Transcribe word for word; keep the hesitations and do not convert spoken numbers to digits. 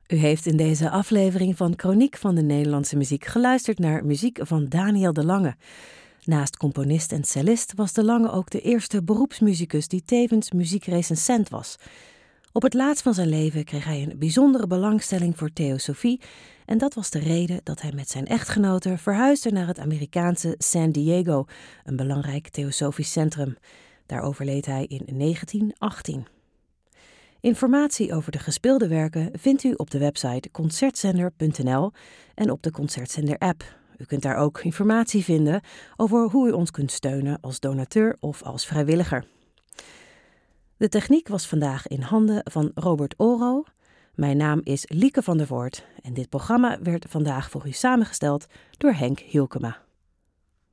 U heeft in deze aflevering van Chroniek van de Nederlandse Muziek geluisterd naar muziek van Daniel de Lange. Naast componist en cellist was de Lange ook de eerste beroepsmusicus die tevens muziekrecensent was. Op het laatst van zijn leven kreeg hij een bijzondere belangstelling voor theosofie en dat was de reden dat hij met zijn echtgenote verhuisde naar het Amerikaanse San Diego, een belangrijk theosofisch centrum. Daar overleed hij in negentien achttien. Informatie over de gespeelde werken vindt u op de website concertzender punt n l en op de Concertzender-app. U kunt daar ook informatie vinden over hoe u ons kunt steunen als donateur of als vrijwilliger. De techniek was vandaag in handen van Robert Oro. Mijn naam is Lieke van der Voort en dit programma werd vandaag voor u samengesteld door Henk Hielkema.